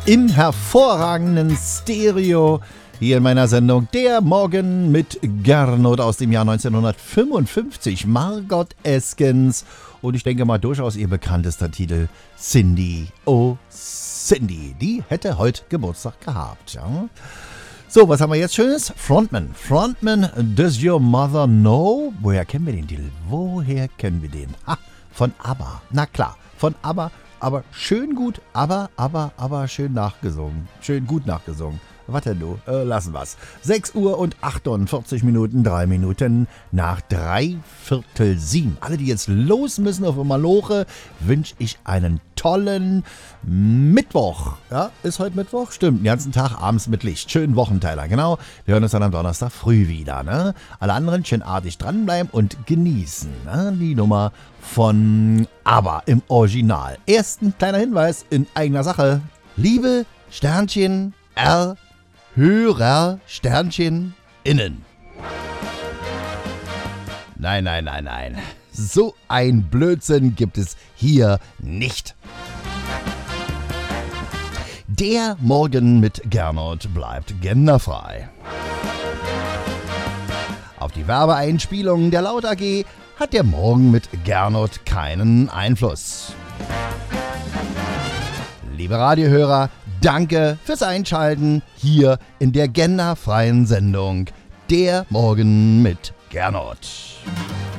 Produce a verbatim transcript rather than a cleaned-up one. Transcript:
im hervorragenden Stereo hier in meiner Sendung Der Morgen mit Gernot aus dem Jahr neunzehnhundertfünfundfünfzig. Margot Eskens und ich denke mal durchaus ihr bekanntester Titel Cindy, oh Cindy. Die hätte heute Geburtstag gehabt. Ja? So, was haben wir jetzt Schönes? Frontman. Frontman, Does Your Mother Know? Woher kennen wir den Titel? Woher kennen wir den? Ha, von ABBA. Na klar, von ABBA. Aber schön gut, aber, aber, aber schön nachgesungen. Schön gut nachgesungen. Warte du, äh, lassen wir's. sechs Uhr und achtundvierzig Minuten, drei Minuten nach drei Viertel sieben. Alle, die jetzt los müssen auf Maloche, wünsche ich einen tollen Mittwoch. Ja, ist heute Mittwoch? Stimmt, den ganzen Tag abends mit Licht. Schönen Wochenteiler, genau. Wir hören uns dann am Donnerstag früh wieder. Ne? Alle anderen schön artig dranbleiben und genießen. Ne? Die Nummer von ABBA im Original. Erst ein kleiner Hinweis in eigener Sache. Liebe Sternchen R Hörer Sternchen innen. Nein, nein, nein, nein. So ein Blödsinn gibt es hier nicht. Der Morgen mit Gernot bleibt genderfrei. Auf die Werbeeinspielung der Laut A G hat der Morgen mit Gernot keinen Einfluss. Liebe Radiohörer, danke fürs Einschalten hier in der genderfreien Sendung Der Morgen mit Gernot.